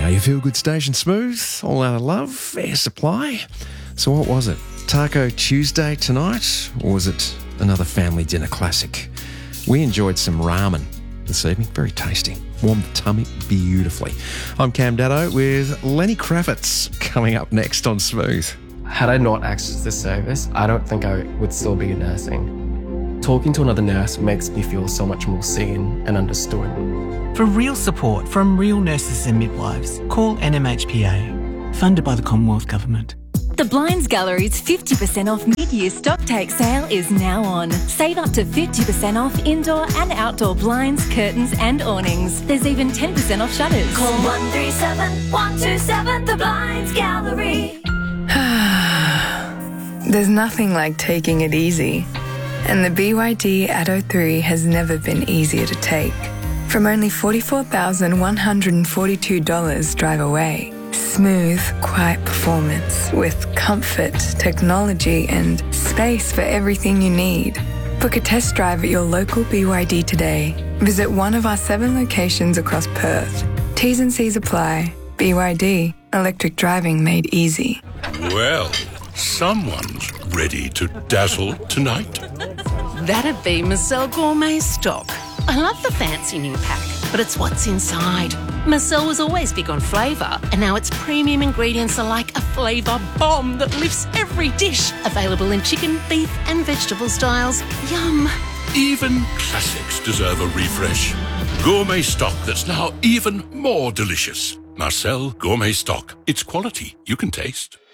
Your feel-good station, Smooth, all out of love, Air Supply. So what was it? Taco Tuesday tonight? Or was it another family dinner classic? We enjoyed some ramen this evening. Very tasty. Warmed the tummy beautifully. I'm Cam Daddo with Lenny Kravitz coming up next on Smooth. Had I not accessed this service, I don't think I would still be nursing. Talking to another nurse makes me feel so much more seen and understood. For real support from real nurses and midwives, call NMHPA, funded by the Commonwealth Government. The Blinds Gallery's 50% off mid-year stock take sale is now on. Save up to 50% off indoor and outdoor blinds, curtains and awnings. There's even 10% off shutters. Call 137 127 The Blinds Gallery. There's nothing like taking it easy. And the BYD Atto 3 has never been easier to take. From only $44,142 drive away. Smooth, quiet performance with comfort, technology, and space for everything you need. Book a test drive at your local BYD today. Visit one of our 7 locations across Perth. T's and C's apply. BYD, electric driving made easy. Well, someone's ready to dazzle tonight. That'd be Marcel Gourmet Stock. I love the fancy new pack, but it's what's inside. Marcel was always big on flavour, and now its premium ingredients are like a flavour bomb that lifts every dish. Available in chicken, beef and vegetable styles. Yum. Even classics deserve a refresh. Gourmet stock that's now even more delicious. Marcel Gourmet Stock. It's quality you can taste.